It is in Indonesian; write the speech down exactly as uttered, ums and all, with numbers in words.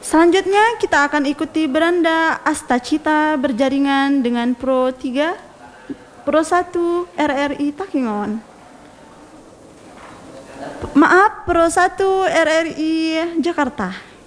Selanjutnya kita akan ikuti beranda Astacita berjaringan dengan Pro tiga, Pro satu R R I Takingon. Maaf, Pro satu R R I Jakarta.